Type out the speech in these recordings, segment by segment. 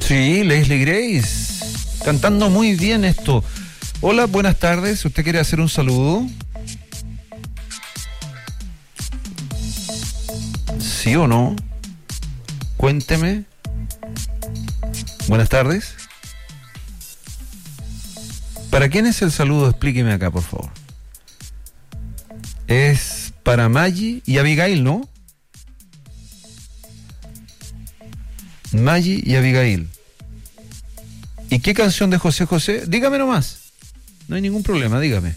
Sí, Leslie Grace, cantando muy bien esto. Hola, buenas tardes. ¿Usted quiere hacer un saludo? ¿Sí o no? Cuénteme. Buenas tardes. ¿Para quién es el saludo? Explíqueme acá, por favor. Es para Maggie y Abigail, ¿no? Maggie y Abigail. ¿Y qué canción de José José? Dígame nomás. No hay ningún problema, dígame.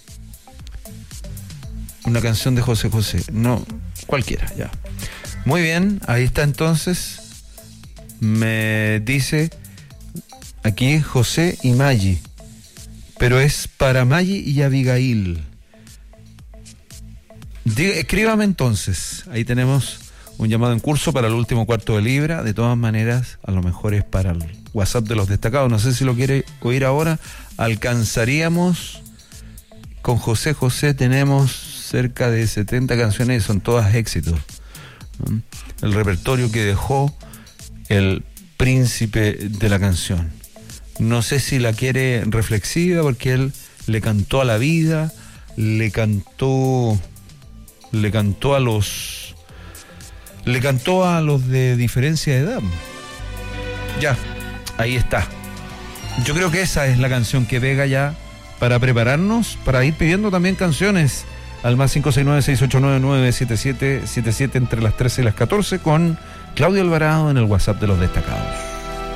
Una canción de José José. No, cualquiera, ya. Muy bien, ahí está entonces. Me dice aquí José y Maggie. Pero es para Maggie y Abigail. Escríbame entonces. Ahí tenemos un llamado en curso para el último cuarto de libra. De todas maneras, a lo mejor es para el WhatsApp de los destacados. No sé si lo quiere oír ahora. Alcanzaríamos. Con José José tenemos cerca de 70 canciones y son todas éxitos. El repertorio que dejó el príncipe de la canción. No sé si la quiere reflexiva porque él le cantó a la vida, le cantó a los de diferencia de edad. Ya, ahí está. Yo creo que esa es la canción que pega ya para prepararnos, para ir pidiendo también canciones al más 569-689-97777 entre las 13 y las 14 con Claudio Alvarado en el WhatsApp de los destacados.